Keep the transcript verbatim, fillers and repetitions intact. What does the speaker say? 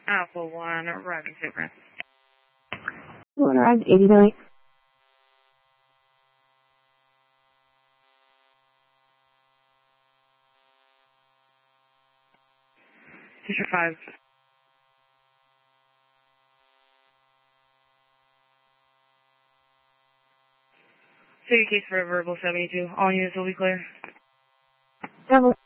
Alpha one, arriving Super. One arrived, eighty Billy. District five. City case for verbal seventy-two. All units will be clear. Double.